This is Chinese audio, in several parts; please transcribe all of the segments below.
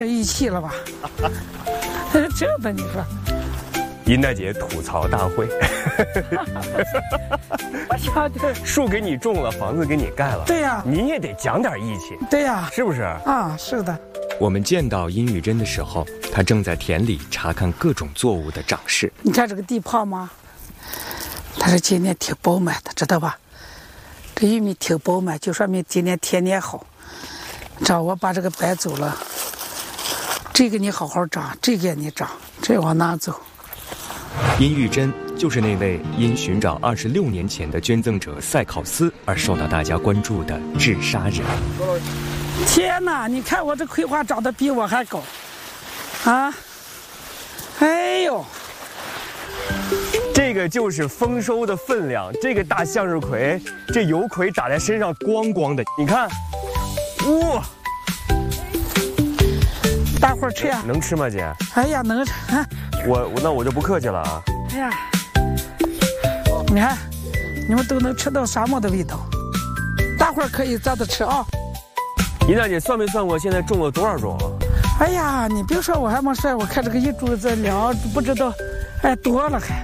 义气了吧？这的你说。 殷大姐吐槽大会， 我晓得， 树给你种了，房子给你盖了， 对呀， 你也得讲点义气， 对呀， 是不是？ 啊，是的。 我们见到殷玉珍的时候，她正在田里查看各种作物的长势。 你看这个地泡吗？它是今年挺饱满的，知道吧？这玉米挺饱满，就说明今年田年好。这我把这个搬走了，这个你好好长，这个你长，这往哪走？ 殷玉珍就是那位因寻找26年前的捐赠者塞考斯而受到大家关注的治沙人。 天哪，你看我这葵花长得比我还高，啊！哎呦， 这个就是丰收的分量。这个大向日葵，这油葵打在身上光光的，你看，哇！ 大伙儿吃呀？ 能吃吗，姐？ 哎呀，能吃。 那我就不客气了啊。 哎呀，你看，你们都能吃到沙漠的味道，大伙儿可以咱都吃啊。 殷大姐算没算过现在种了多少种？ 哎呀，你别说，我还没算，我看这个一株子两不知道，哎多了还。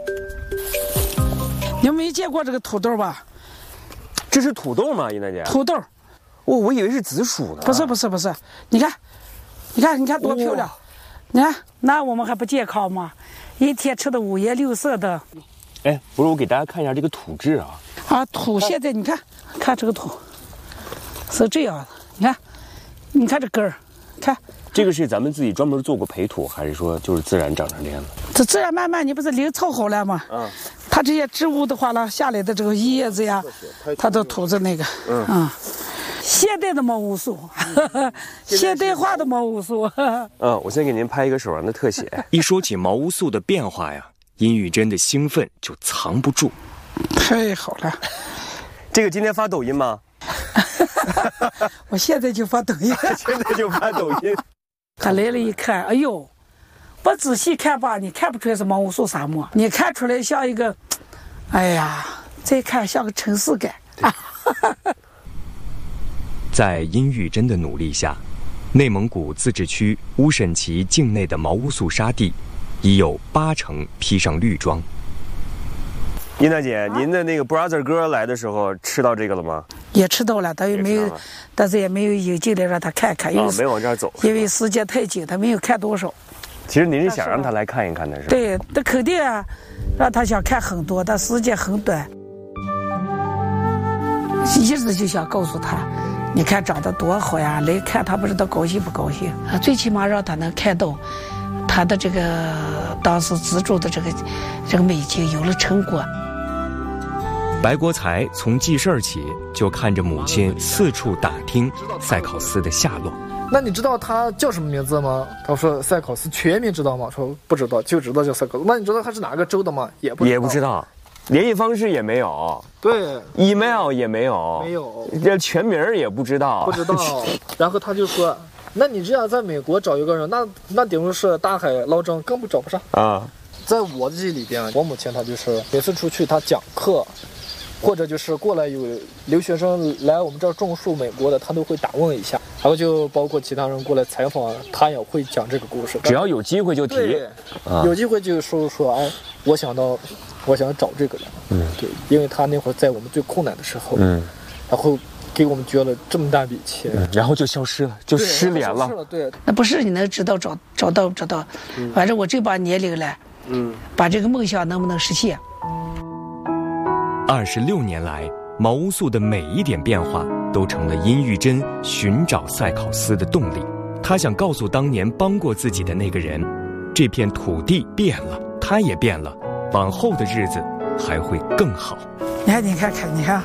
你没见过这个土豆吧？ 这是土豆吗，殷大姐？ 土豆。 我以为是紫薯呢。 不是，你看多漂亮！你看，那我们还不健康吗？一天吃的五颜六色的。 哎，不是，我给大家看一下这个土质啊。 啊，土现在你看这个土是这样的，你看这根儿，看。 这个是咱们自己专门做过培土，还是说就是自然长成这样的？ 这自然慢慢，你不是林凑好了吗？ 嗯。 它这些植物的话呢，下来的这个叶子呀，它的土子那个，现代的毛乌素，现代化的毛乌素。 我先给您拍一个手上的特写。 一说起毛乌素的变化呀，殷玉珍的兴奋就藏不住。 太好了， 这个今天发抖音吗？ 我现在就发抖音。 现在就发抖音。 他来了一看，哎呦，不仔细看吧，你看不出来是毛乌素沙漠，你看出来像一个，哎呀，再看像个城市感。 在殷玉珍的努力下，内蒙古自治区乌审旗境内的毛乌素沙地已有80%披上绿装。 殷大姐，您的那个 brother 哥来的时候吃到这个了吗？ 也吃到了，但是没有，但是也没有引进来让他看看，因为没往这儿走， 因为时间太紧，他没有看多少。 其实您是想让他来看一看的是吧？ 对，那肯定啊，让他想看很多，但时间很短。一直就想告诉他，你看长得多好呀，来看他不知道高兴不高兴啊，最起码让他能看到他的这个当时资助的这个美景有了成果。 白国才从记事儿起就看着母亲四处打听塞考斯的下落。 那你知道他叫什么名字吗？他说塞考斯全名知道吗？说不知道，就知道叫塞考斯。那你知道他是哪个州的吗？也不知道。 联系方式也没有， 对 ，email 也没有，这全名也不知道。 然后他就说，那你这样在美国找一个人，那顶多是大海捞针，根本找不上啊。在我的记忆里边，我母亲她就是每次出去她讲课，或者就是过来有留学生来我们这儿种树，美国的她都会打问一下，然后就包括其他人过来采访，她也会讲这个故事。 只要有机会就提， 有机会就说，哎，我想找这个人，对，因为他那会儿在我们最困难的时候，然后给我们捐了这么大笔钱， 然后就消失了，就失联了。 对， 那不是你能知道找到，反正我这把年龄了，把这个梦想能不能实现 ？26年来，毛乌素的每一点变化都成了殷玉珍寻找塞考斯的动力。他想告诉当年帮过自己的那个人，这片土地变了，他也变了。往后的日子还会更好。 你看，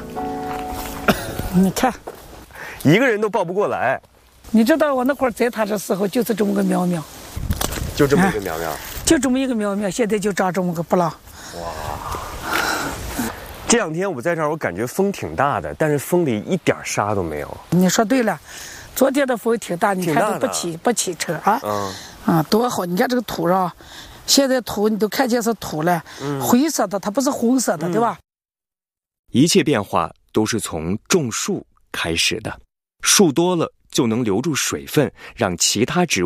一个人都抱不过来。 你知道我那会儿在他这时候就是这么个苗苗， 就这么一个苗苗， 就这么一个苗苗，现在就长这么个不浪。 哇！这两天我在这儿，我感觉风挺大的，但是风里一点沙都没有。你说对了，昨天的风挺大，你看都不起车啊，多好！你看这个土上。现在土你都看见是土了，灰色的，它不是红色的，对吧？ 一切变化都是从种树开始的，树多了就能留住水分，让其他植物